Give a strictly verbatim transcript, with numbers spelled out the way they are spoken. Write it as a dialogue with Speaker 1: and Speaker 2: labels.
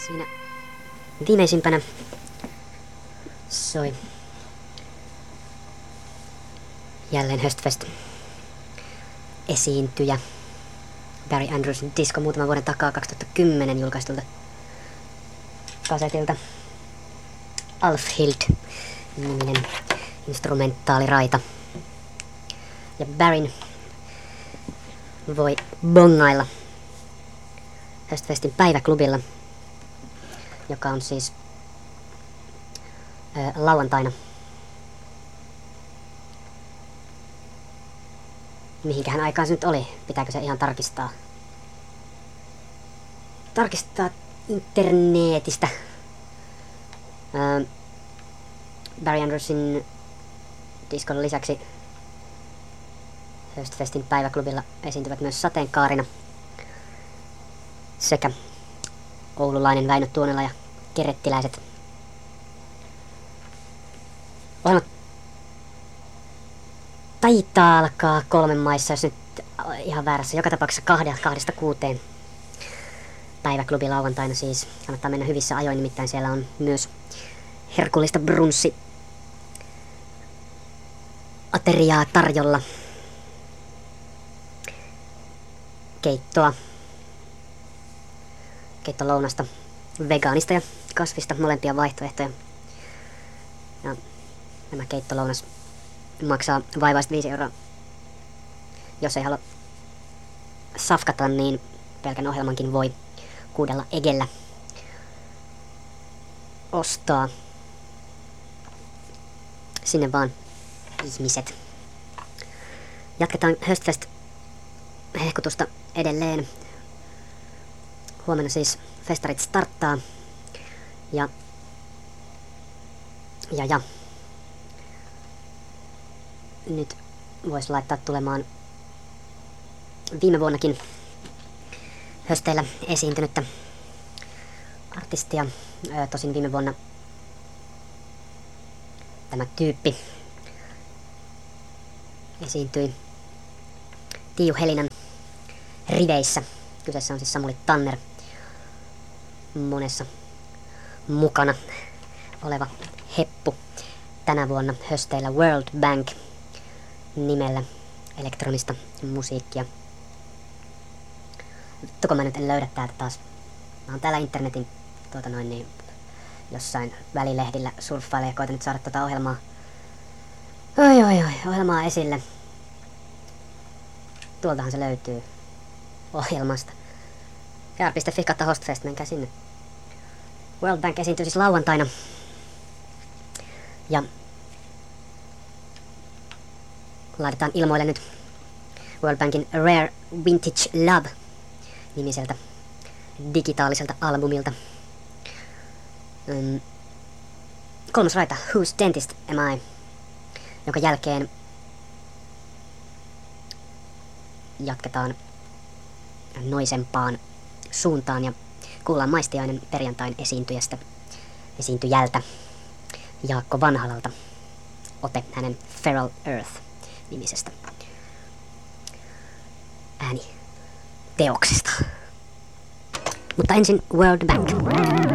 Speaker 1: Siinä viimeisimpänä soi jälleen Höstfest esiintyjä Barry Andrewsin disko muutaman vuoden takaa kaksituhattakymmenen julkaistulta kasetilta Alfhild niminen instrumentaaliraita. Ja Barryn voi bongailla Höstfestin päiväklubilla, joka on siis ää, lauantaina. Mihinkähän aikaan se nyt oli? Pitääkö se ihan tarkistaa? Tarkistaa internetistä. Ää, Barry Andrewsin diskon lisäksi Höstfestin päiväklubilla esiintyvät myös Sateenkaarina sekä oululainen Väinö Tuonela ja kerettiläiset. Ohjelma taitaa alkaa kolmen maissa, jos nyt ihan väärässä. Joka tapauksessa kahde, kahdesta kuuteen päiväklubi lauantaina siis. Kannattaa mennä hyvissä ajoin, nimittäin siellä on myös herkullista brunssi ateriaa tarjolla. Keittoa, keittolounasta, vegaanista ja kasvista, molempia vaihtoehtoja. Ja tämä keittolounas maksaa vaivaiset viisi euroa. Jos ei halua safkata, niin pelkän ohjelmankin voi kuudella egellä ostaa. Sinne vaan ihmiset. Jatketaan Höstfest hehkutusta edelleen. Huomenna siis festarit starttaa. Ja, ja, ja. Nyt voisi laittaa tulemaan viime vuonnakin hösteillä esiintynyttä artistia. Ö, tosin viime vuonna tämä tyyppi esiintyi Tiiu Helinan riveissä. Kyseessä on siis Samuli Tanner, monessa mukana oleva heppu. Tänä vuonna hösteillä World Bank nimellä elektronista musiikkia. Vittu kun mä nyt en löydä täältä taas. Mä oon täällä internetin tuota noin niin jossain välilehdillä surffailee ja koitan nyt saada tota ohjelmaa. Oi oi oi, ohjelmaa esille. Tuoltahan se löytyy ohjelmasta. jar piste fi kautta hostfest, menkää sinne. World Bank esiintyy siis lauantaina. Ja laitetaan ilmoille nyt World Bankin Rare Vintage Love nimiseltä digitaaliselta albumilta. Um, kolmas raita, Whose Dentist Am I? Jonka jälkeen jatketaan noisempaan suuntaan ja kuullaan Maistiainen perjantain esiintyjästä, esiintyjältä Jaakko Vanhalalta ote hänen Feral Earth-nimisestä ääni teoksesta. Mutta ensin World Bank.